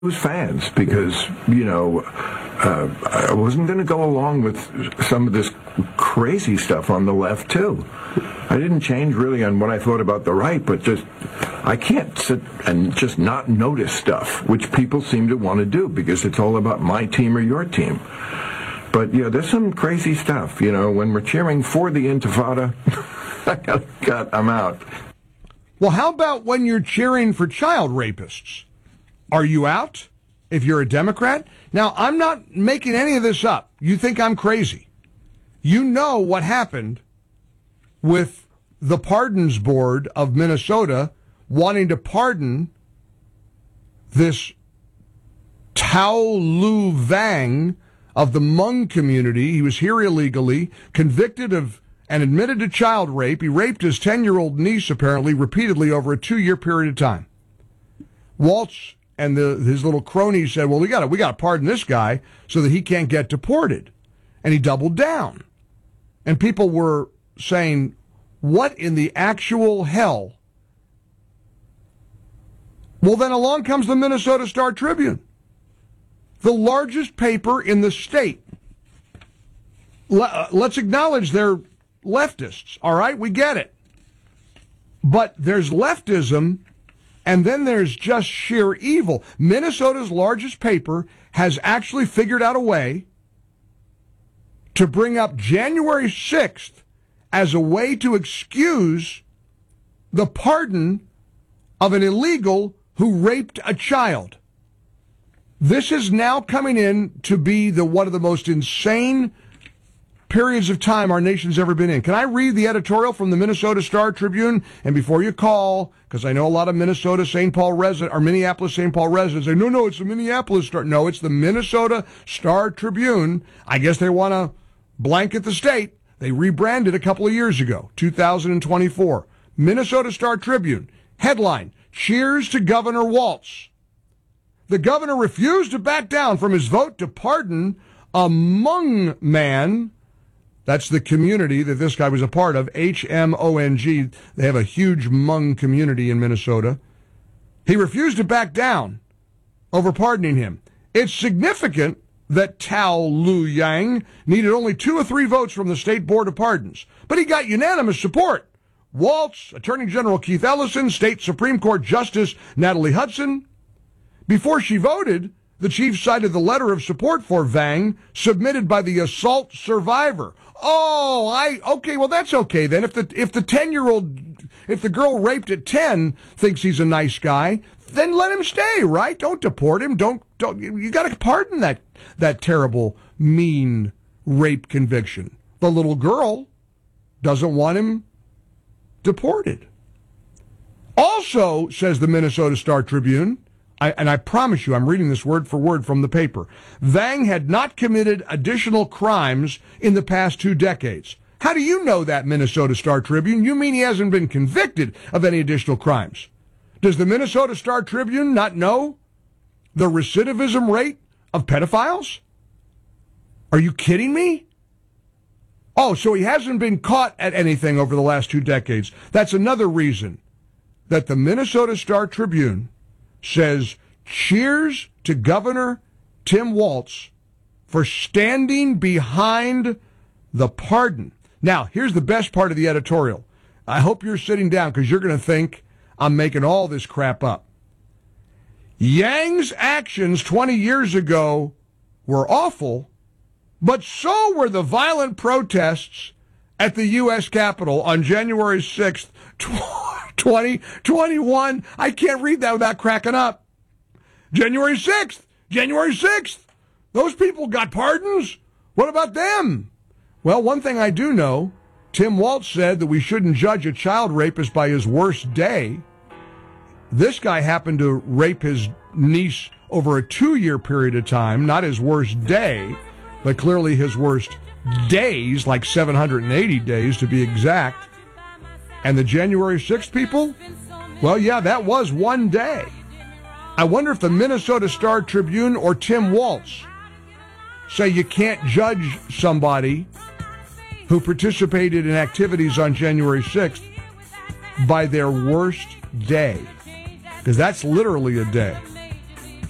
fans because, I wasn't going to go along with some of this crazy stuff on the left, too. I didn't change really on what I thought about the right, but I can't sit and just not notice stuff, which people seem to want to do because it's all about my team or your team. But, there's some crazy stuff, when we're cheering for the Intifada, I'm out. Well, how about when you're cheering for child rapists? Are you out if you're a Democrat? Now, I'm not making any of this up. You think I'm crazy. You know what happened with the Pardons Board of Minnesota wanting to pardon this Tao Lu Vang of the Hmong community. He was here illegally, convicted of and admitted to child rape. He raped his 10-year-old niece, apparently, repeatedly over a 2-year period of time. Waltz and his little cronies said, well, we got to pardon this guy so that he can't get deported. And he doubled down. And people were saying, what in the actual hell? Well, then along comes the Minnesota Star Tribune, the largest paper in the state. Let's acknowledge they're leftists, all right? We get it. But there's leftism, and then there's just sheer evil. Minnesota's largest paper has actually figured out a way to bring up January 6th as a way to excuse the pardon of an illegal who raped a child. This is now coming in to be one of the most insane periods of time our nation's ever been in. Can I read the editorial from the Minnesota Star Tribune? And before you call, because I know a lot of Minnesota St. Paul residents, or Minneapolis St. Paul residents say, no, it's the Minneapolis Star. No, it's the Minnesota Star Tribune. I guess they want to blanket the state. They rebranded a couple of years ago, 2024. Minnesota Star Tribune. Headline, cheers to Governor Waltz. The governor refused to back down from his vote to pardon a Hmong man. That's the community that this guy was a part of, HMONG. They have a huge Hmong community in Minnesota. He refused to back down over pardoning him. It's significant that Tao Lu Yang needed only 2 or 3 votes from the State Board of Pardons, but he got unanimous support. Waltz, Attorney General Keith Ellison, State Supreme Court Justice Natalie Hudson. Before she voted, the chief cited the letter of support for Vang submitted by the assault survivor. Okay, well that's okay then. If the 10-year-old, if the girl raped at 10 thinks he's a nice guy, then let him stay, right? Don't deport him. Don't. You got to pardon that terrible, mean rape conviction. The little girl doesn't want him deported. Also, says the Minnesota Star Tribune, and I promise you, I'm reading this word for word from the paper, Vang had not committed additional crimes in the past 2 decades. How do you know that, Minnesota Star Tribune? You mean he hasn't been convicted of any additional crimes? Does the Minnesota Star Tribune not know the recidivism rate of pedophiles? Are you kidding me? Oh, so he hasn't been caught at anything over the last 2 decades. That's another reason that the Minnesota Star Tribune says, cheers to Governor Tim Waltz for standing behind the pardon. Now, here's the best part of the editorial. I hope you're sitting down because you're going to think I'm making all this crap up. Yang's actions 20 years ago were awful, but so were the violent protests at the U.S. Capitol on January 6th, 2021. I can't read that without cracking up. January 6th. Those people got pardons. What about them? Well, one thing I do know, Tim Waltz said that we shouldn't judge a child rapist by his worst day. This guy happened to rape his niece over a 2-year period of time, not his worst day, but clearly his worst days, like 780 days to be exact. And the January 6th people? Well, yeah, that was one day. I wonder if the Minnesota Star Tribune or Tim Waltz say you can't judge somebody who participated in activities on January 6th by their worst day. Because that's literally a day.